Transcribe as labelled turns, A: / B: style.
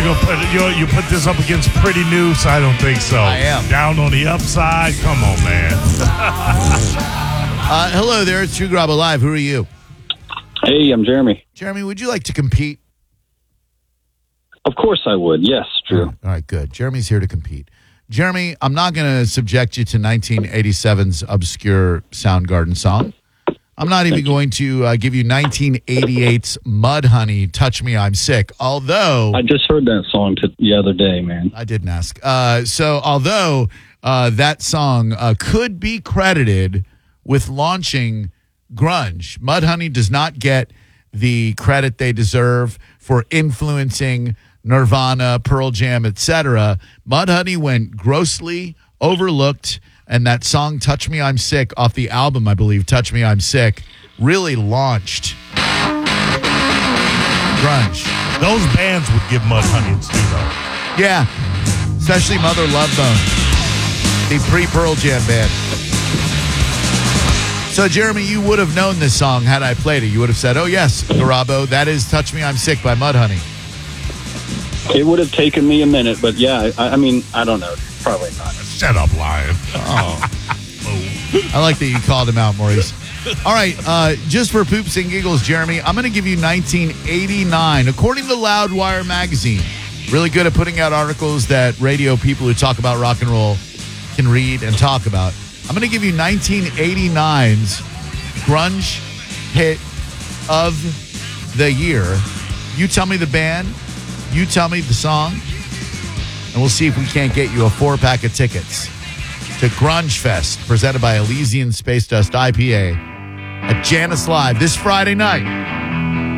A: You put this up against Pretty Noose? I don't think so.
B: I am.
A: Down on the upside? Come on, man.
B: Hello there. It's Drew Garabo Live. Who are you?
C: Hey, I'm Jeremy.
B: Jeremy, would you like to compete?
C: Of course I would. Yes, Drew.
B: All right, good. Jeremy's here to compete. Jeremy, I'm not going to subject you to 1987's obscure Soundgarden song. I'm not even going to give you 1988's Mudhoney, Touch Me, I'm Sick, although...
C: I just heard that song the other day, man.
B: I didn't ask. Although that song could be credited with launching grunge, Mudhoney does not get the credit they deserve for influencing Nirvana, Pearl Jam, etc. Mudhoney went grossly overlooked, and that song Touch Me, I'm Sick, off the album, I believe, Touch Me, I'm Sick, really launched grunge.
A: Those bands would give Mudhoney its due, though.
B: Yeah, especially Mother Love Bone, the pre-Pearl Jam band. So, Jeremy, you would have known this song had I played it. You would have said, oh, yes, Garabo, that is Touch Me, I'm Sick by Mudhoney.
C: It would have taken me a minute, but yeah, I mean, I don't know. Probably not.
A: Shut up, Lion.
B: I like that you called him out, Maurice. All right, just for poops and giggles, Jeremy, I'm going to give you 1989. According to Loudwire magazine, really good at putting out articles that radio people who talk about rock and roll can read and talk about. I'm going to give you 1989's grunge hit of the year. You tell me the band, you tell me the song, and we'll see if we can't get you a 4-pack of tickets to Grunge Fest, presented by Elysian Space Dust IPA at Janice Live this Friday night.